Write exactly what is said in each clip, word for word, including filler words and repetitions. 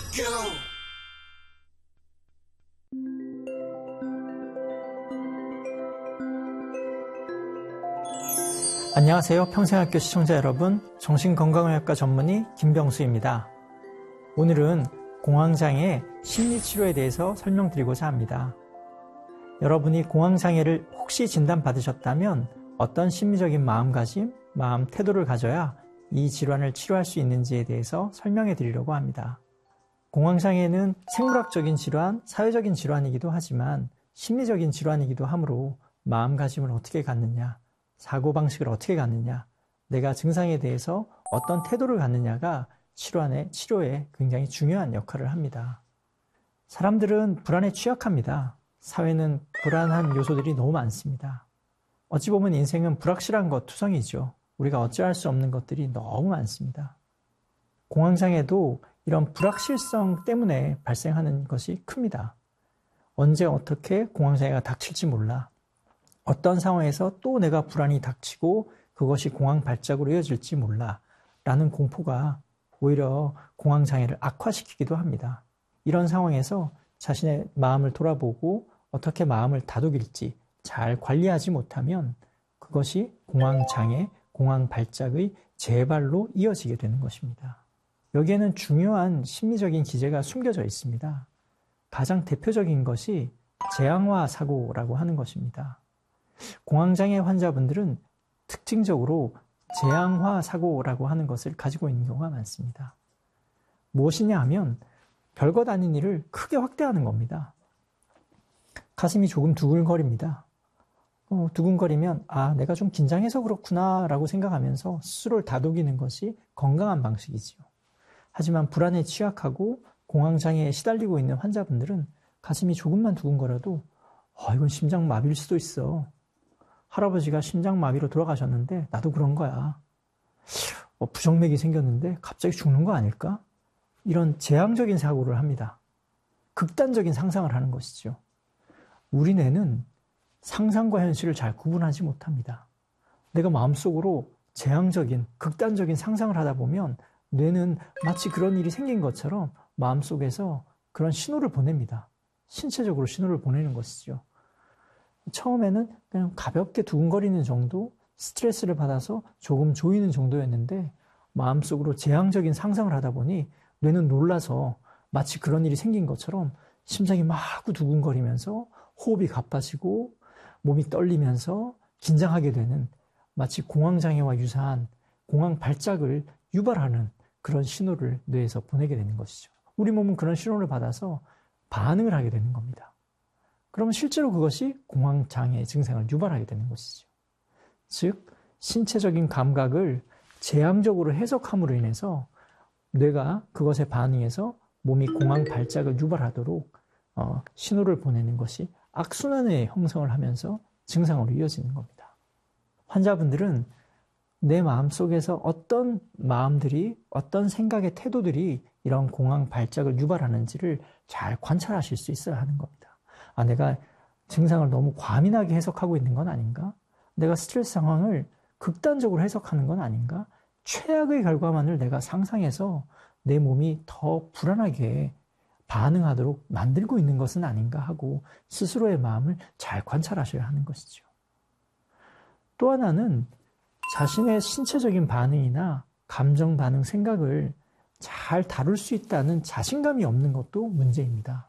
안녕하세요. 평생학교 시청자 여러분, 정신건강의학과 전문의 김병수입니다. 오늘은 공황장애 심리치료에 대해서 설명드리고자 합니다. 여러분이 공황장애를 혹시 진단받으셨다면 어떤 심리적인 마음가짐, 마음 태도를 가져야 이 질환을 치료할 수 있는지에 대해서 설명해 드리려고 합니다. 공황장애는 생물학적인 질환, 사회적인 질환이기도 하지만 심리적인 질환이기도 하므로 마음가짐을 어떻게 갖느냐, 사고방식을 어떻게 갖느냐, 내가 증상에 대해서 어떤 태도를 갖느냐가 치료안에, 치료에 굉장히 중요한 역할을 합니다. 사람들은 불안에 취약합니다. 사회는 불안한 요소들이 너무 많습니다. 어찌 보면 인생은 불확실한 것 투성이죠. 우리가 어찌할 수 없는 것들이 너무 많습니다. 공황장애도 이런 불확실성 때문에 발생하는 것이 큽니다. 언제 어떻게 공황장애가 닥칠지 몰라. 어떤 상황에서 또 내가 불안이 닥치고 그것이 공황 발작으로 이어질지 몰라 라는 공포가 오히려 공황장애를 악화시키기도 합니다. 이런 상황에서 자신의 마음을 돌아보고 어떻게 마음을 다독일지 잘 관리하지 못하면 그것이 공황장애, 공황 발작의 재발로 이어지게 되는 것입니다. 여기에는 중요한 심리적인 기제가 숨겨져 있습니다. 가장 대표적인 것이 재앙화 사고라고 하는 것입니다. 공황장애 환자분들은 특징적으로 재앙화 사고라고 하는 것을 가지고 있는 경우가 많습니다. 무엇이냐 하면 별것 아닌 일을 크게 확대하는 겁니다. 가슴이 조금 두근거립니다. 어, 두근거리면 아, 내가 좀 긴장해서 그렇구나 라고 생각하면서 스스로를 다독이는 것이 건강한 방식이지요. 하지만 불안에 취약하고 공황장애에 시달리고 있는 환자분들은 가슴이 조금만 두근거려도 어, 이건 심장마비일 수도 있어. 할아버지가 심장마비로 돌아가셨는데 나도 그런 거야. 어, 부정맥이 생겼는데 갑자기 죽는 거 아닐까? 이런 재앙적인 사고를 합니다. 극단적인 상상을 하는 것이죠. 우리 뇌는 상상과 현실을 잘 구분하지 못합니다. 내가 마음속으로 재앙적인, 극단적인 상상을 하다 보면 뇌는 마치 그런 일이 생긴 것처럼 마음속에서 그런 신호를 보냅니다. 신체적으로 신호를 보내는 것이죠. 처음에는 그냥 가볍게 두근거리는 정도, 스트레스를 받아서 조금 조이는 정도였는데 마음속으로 재앙적인 상상을 하다 보니 뇌는 놀라서 마치 그런 일이 생긴 것처럼 심장이 마구 두근거리면서 호흡이 가빠지고 몸이 떨리면서 긴장하게 되는 마치 공황장애와 유사한 공황 발작을 유발하는 그런 신호를 뇌에서 보내게 되는 것이죠. 우리 몸은 그런 신호를 받아서 반응을 하게 되는 겁니다. 그러면 실제로 그것이 공황장애 증상을 유발하게 되는 것이죠. 즉, 신체적인 감각을 재앙적으로 해석함으로 인해서 뇌가 그것에 반응해서 몸이 공황 발작을 유발하도록 어, 신호를 보내는 것이 악순환의 형성을 하면서 증상으로 이어지는 겁니다. 환자분들은 내 마음속에서 어떤 마음들이, 어떤 생각의 태도들이 이런 공황 발작을 유발하는지를 잘 관찰하실 수 있어야 하는 겁니다. 아, 내가 증상을 너무 과민하게 해석하고 있는 건 아닌가? 내가 스트레스 상황을 극단적으로 해석하는 건 아닌가? 최악의 결과만을 내가 상상해서 내 몸이 더 불안하게 반응하도록 만들고 있는 것은 아닌가 하고 스스로의 마음을 잘 관찰하셔야 하는 것이죠. 또 하나는 자신의 신체적인 반응이나 감정 반응, 생각을 잘 다룰 수 있다는 자신감이 없는 것도 문제입니다.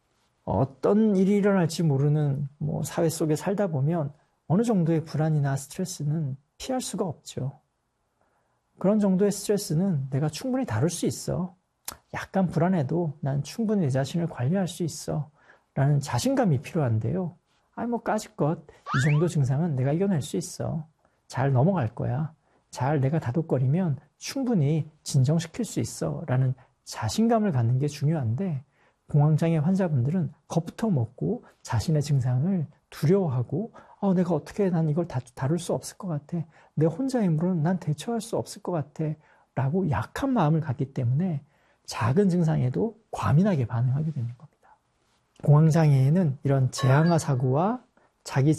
어떤 일이 일어날지 모르는 뭐 사회 속에 살다 보면 어느 정도의 불안이나 스트레스는 피할 수가 없죠. 그런 정도의 스트레스는 내가 충분히 다룰 수 있어. 약간 불안해도 난 충분히 내 자신을 관리할 수 있어. 라는 자신감이 필요한데요. 아니 뭐 까짓것 이 정도 증상은 내가 이겨낼 수 있어. 잘 넘어갈 거야. 잘 내가 다독거리면 충분히 진정시킬 수 있어. 라는 자신감을 갖는 게 중요한데 공황장애 환자분들은 겁부터 먹고 자신의 증상을 두려워하고 어, 내가 어떻게 난 이걸 다, 다룰 수 없을 것 같아. 내 혼자 힘으로는 난 대처할 수 없을 것 같아. 라고 약한 마음을 갖기 때문에 작은 증상에도 과민하게 반응하게 되는 겁니다. 공황장애에는 이런 재앙화 사고와 자기